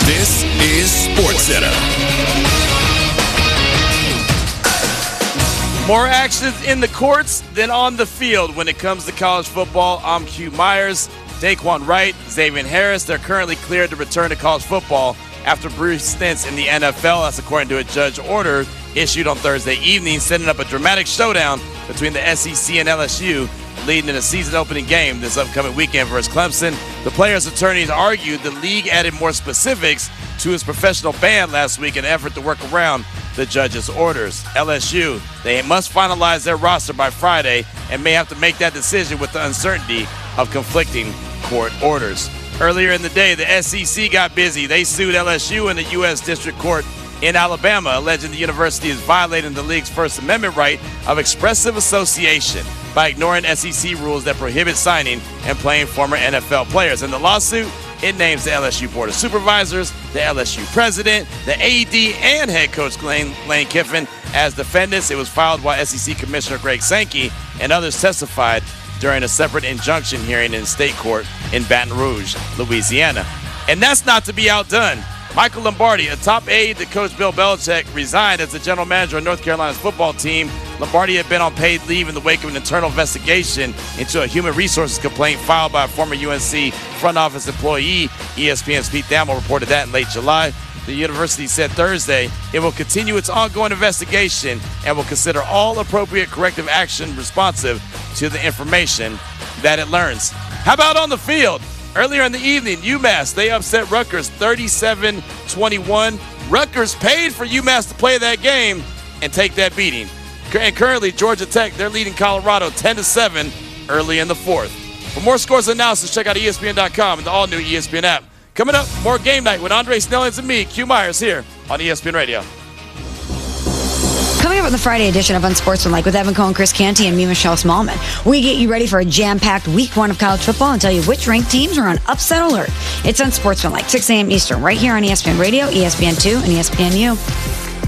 This is SportsCenter. More action in the courts than on the field when it comes to college football. I'm Q Myers. Daquan Wright, Xavier Harris, they're currently cleared to return to college football after brief stints in the NFL. That's according to a judge order issued on Thursday evening, setting up a dramatic showdown between the SEC and LSU, leading in a season-opening game this upcoming weekend versus Clemson. The players' attorneys argued the league added more specifics to its professional ban last week in an effort to work around the judge's orders. LSU, they must finalize their roster by Friday and may have to make that decision with the uncertainty of conflicting court orders. Earlier in the day, the SEC got busy. They sued LSU in the U.S. District Court in Alabama, alleging the university is violating the league's First Amendment right of expressive association by ignoring SEC rules that prohibit signing and playing former NFL players. In the lawsuit, it names the LSU Board of Supervisors, the LSU President, the AD, and head coach Lane Kiffin as defendants. It was filed while SEC Commissioner Greg Sankey and others testified during a separate injunction hearing in state court in Baton Rouge, Louisiana. And that's not to be outdone. Michael Lombardi, a top aide to Coach Bill Belichick, resigned as the general manager of North Carolina's football team. Lombardi had been on paid leave in the wake of an internal investigation into a human resources complaint filed by a former UNC front office employee. ESPN's Pete Thamel reported that in late July. The university said Thursday it will continue its ongoing investigation and will consider all appropriate corrective action responsive to the information that it learns. How about on the field? Earlier in the evening, UMass, they upset Rutgers 37-21. Rutgers paid for UMass to play that game and take that beating. And currently, Georgia Tech, they're leading Colorado 10-7 early in the fourth. For more scores and analysis, check out ESPN.com and the all-new ESPN app. Coming up, more Game Night with Andre Snellings and me, Q Myers, here on ESPN Radio. Coming up on the Friday edition of Unsportsmanlike with Evan Cohen, Chris Canty, and me, Michelle Smallman, we get you ready for a jam-packed week one of college football and tell you which ranked teams are on upset alert. It's Unsportsmanlike, 6 a.m. Eastern, right here on ESPN Radio, ESPN2, and ESPNU.